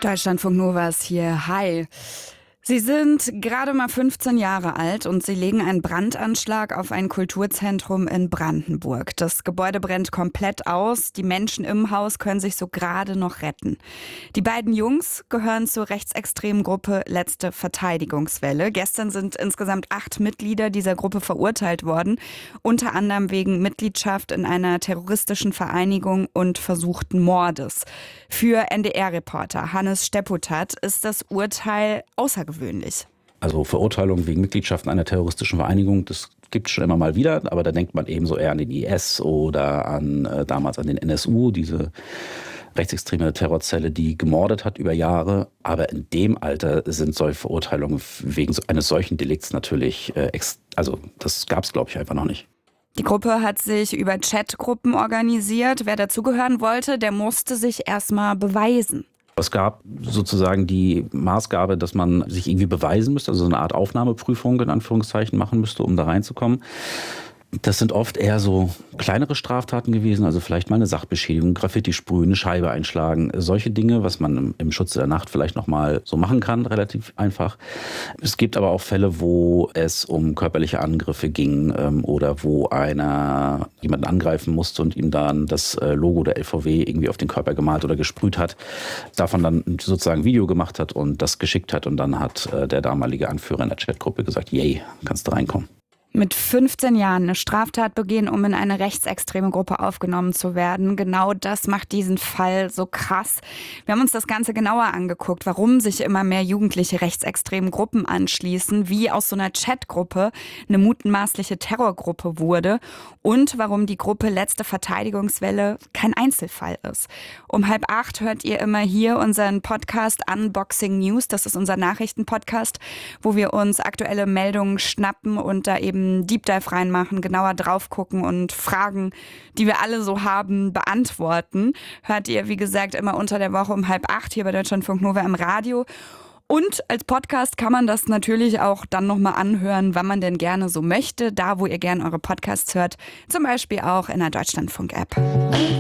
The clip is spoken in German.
Deutschlandfunk Nova ist hier. Hi. Sie sind gerade mal 15 Jahre alt und Sie legen einen Brandanschlag auf ein Kulturzentrum in Brandenburg. Das Gebäude brennt komplett aus. Die Menschen im Haus können sich so gerade noch retten. Die beiden Jungs gehören zur rechtsextremen Gruppe Letzte Verteidigungswelle. Gestern sind insgesamt 8 Mitglieder dieser Gruppe verurteilt worden, unter anderem wegen Mitgliedschaft in einer terroristischen Vereinigung und versuchten Mordes. Für NDR-Reporter Hannes Stepputat ist das Urteil außergewöhnlich. Also Verurteilung wegen Mitgliedschaft in einer terroristischen Vereinigung, das gibt es schon immer mal wieder, aber da denkt man eben so eher an den IS oder damals an den NSU, diese rechtsextreme Terrorzelle, die gemordet hat über Jahre. Aber in dem Alter sind solche Verurteilungen wegen eines solchen Delikts natürlich, das gab es, glaube ich, einfach noch nicht. Die Gruppe hat sich über Chatgruppen organisiert. Wer dazugehören wollte, der musste sich erstmal beweisen. Es gab sozusagen die Maßgabe, dass man sich irgendwie beweisen müsste, also so eine Art Aufnahmeprüfung in Anführungszeichen machen müsste, um da reinzukommen. Das sind oft eher so kleinere Straftaten gewesen, also vielleicht mal eine Sachbeschädigung, Graffiti sprühen, eine Scheibe einschlagen, solche Dinge, was man im Schutze der Nacht vielleicht nochmal so machen kann, relativ einfach. Es gibt aber auch Fälle, wo es um körperliche Angriffe ging oder wo einer jemanden angreifen musste und ihm dann das Logo der LVW irgendwie auf den Körper gemalt oder gesprüht hat, davon dann sozusagen ein Video gemacht hat und das geschickt hat und dann hat der damalige Anführer in der Chatgruppe gesagt, yay, kannst du reinkommen. Mit 15 Jahren eine Straftat begehen, um in eine rechtsextreme Gruppe aufgenommen zu werden. Genau das macht diesen Fall so krass. Wir haben uns das Ganze genauer angeguckt, warum sich immer mehr Jugendliche rechtsextremen Gruppen anschließen, wie aus so einer Chatgruppe eine mutmaßliche Terrorgruppe wurde und warum die Gruppe Letzte Verteidigungswelle kein Einzelfall ist. Um 7:30 hört ihr immer hier unseren Podcast Unboxing News. Das ist unser Nachrichtenpodcast, wo wir uns aktuelle Meldungen schnappen und da eben Deep Dive reinmachen, genauer drauf gucken und Fragen, die wir alle so haben, beantworten. Hört ihr, wie gesagt, immer unter der Woche um 7:30 hier bei Deutschlandfunk Nova im Radio. Und als Podcast kann man das natürlich auch dann nochmal anhören, wann man denn gerne so möchte. Da, wo ihr gerne eure Podcasts hört. Zum Beispiel auch in der Deutschlandfunk-App.